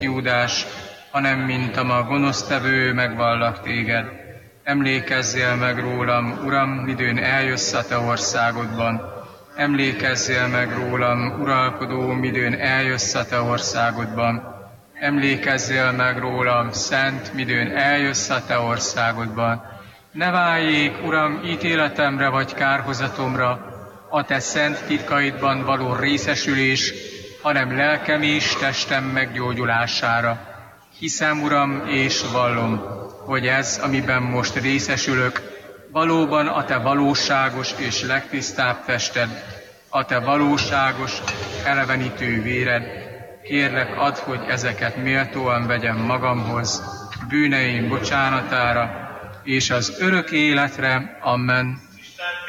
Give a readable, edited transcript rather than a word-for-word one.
Júdás, hanem mint a ma gonosztevő megvallak téged. Emlékezzél meg rólam, Uram, midőn eljössz a te országodban. Emlékezzél meg rólam, uralkodó, midőn eljössz a te országodban. Emlékezzél meg rólam, szent, midőn eljössz a te országodban. Ne váljék, Uram, ítéletemre vagy kárhozatomra, a te szent titkaidban való részesülés, hanem lelkem és testem meggyógyulására. Hiszem, Uram, és vallom, hogy ez, amiben most részesülök, valóban a te valóságos és legtisztább tested, a te valóságos, elevenítő véred. Kérlek, add, hogy ezeket méltóan vegyem magamhoz, bűneim bocsánatára, és az örök életre. Amen.